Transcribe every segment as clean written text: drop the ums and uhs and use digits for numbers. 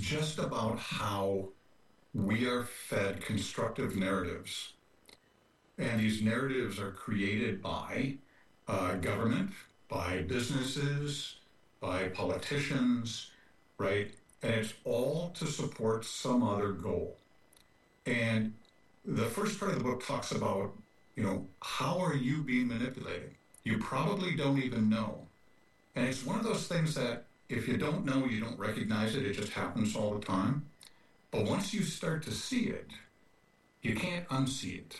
just about how we are fed constructive narratives. And these narratives are created by government, by businesses, by politicians, right? And it's all to support some other goal. And the first part of the book talks about, how are you being manipulated? You probably don't even know. And it's one of those things that if you don't know, you don't recognize it. It just happens all the time. But once you start to see it, you can't unsee it.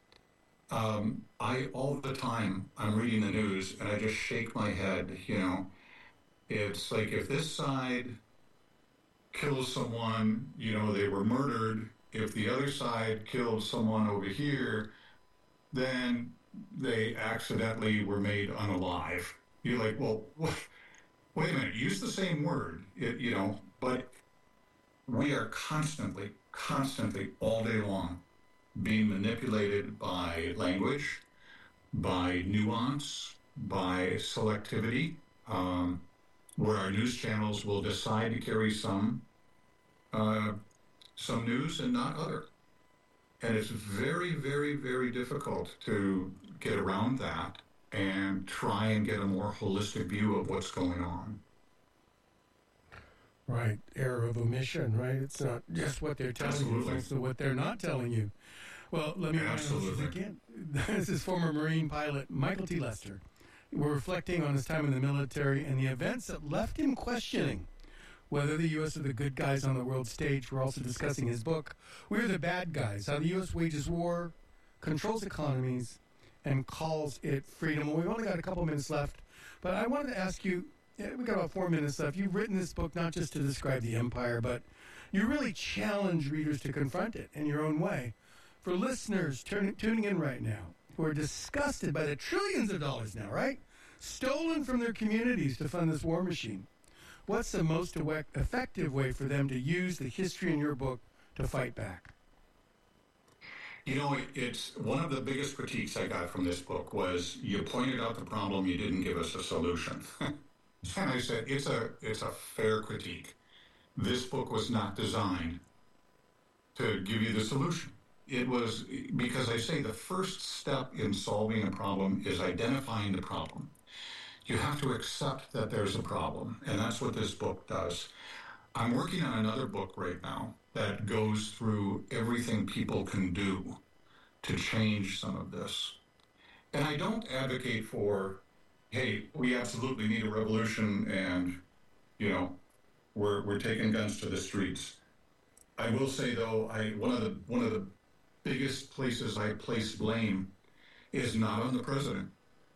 All the time, I'm reading the news and I just shake my head, It's like if this side kills someone, they were murdered. If the other side killed someone over here, then they accidentally were made unalive. You're like, well, wait a minute, use the same word, but we are constantly, all day long, being manipulated by language, by nuance, by selectivity, where our news channels will decide to carry some news and not other. And it's very, very, very difficult to get around that and try and get a more holistic view of what's going on. Right. Error of omission, right? It's not just what they're telling you, it's also what they're not telling you. Well, let me introduce again. This is former Marine pilot Michael T. Lester. We're reflecting on his time in the military and the events that left him questioning whether the U.S. are the good guys on the world stage. We're also discussing his book, We're the Bad Guys, How the U.S. Wages War, Controls Economies, and Calls It Freedom. Well, we've only got a couple minutes left, but I wanted to ask you, we've got about 4 minutes left. You've written this book not just to describe the empire, but you really challenge readers to confront it in your own way. For listeners tuning in right now who are disgusted by the trillions of dollars now, right, stolen from their communities to fund this war machine, what's the most effective way for them to use the history in your book to fight back? It's one of the biggest critiques I got from this book was you pointed out the problem, you didn't give us a solution. And I said, it's a fair critique. This book was not designed to give you the solution. It was because I say the first step in solving a problem is identifying the problem. You have to accept that there's a problem, and that's what this book does. I'm working on another book right now that goes through everything people can do to change some of this. And I don't advocate for, hey, we absolutely need a revolution and, we're taking guns to the streets. I will say, though, one of the biggest places I place blame is not on the president.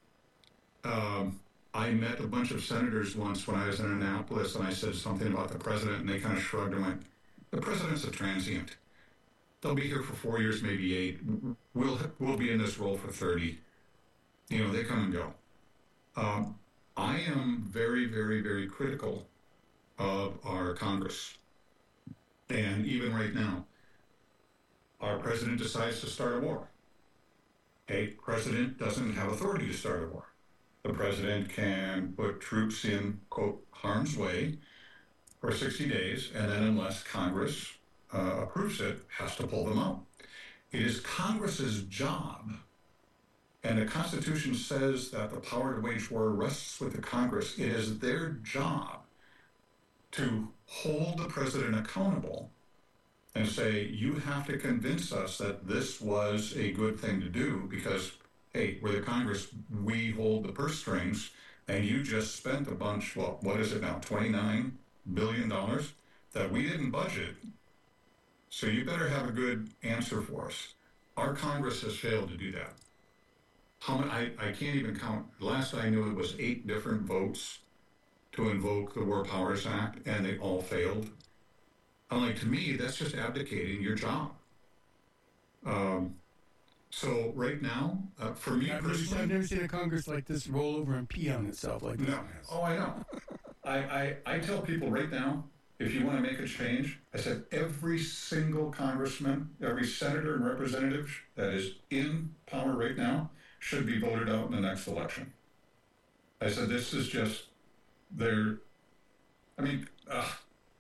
I met a bunch of senators once when I was in Annapolis, and I said something about the president, and they kind of shrugged and went, the president's a transient. They'll be here for 4 years, maybe 8. We'll be in this role for 30. They come and go. I am very, very, very critical of our Congress. And even right now, our president decides to start a war. A president doesn't have authority to start a war. The president can put troops in, quote, harm's way for 60 days, and then unless Congress approves it, has to pull them out. It is Congress's job, and the Constitution says that the power to wage war rests with the Congress. It is their job to hold the president accountable and say, you have to convince us that this was a good thing to do because, hey, we're the Congress, we hold the purse strings, and you just spent a bunch, what is it now, $29 billion that we didn't budget, so you better have a good answer for us. Our Congress has failed to do that. I can't even count. Last I knew, it was 8 different votes to invoke the War Powers Act, and they all failed. I'm like, to me, that's just abdicating your job. So right now, for me personally, I've never seen a Congress like this roll over and pee on itself like this. No. Oh, I know. I tell people right now, if you want to make a change, I said every single congressman, every senator and representative that is in power right now should be voted out in the next election. I said this is just their. I mean,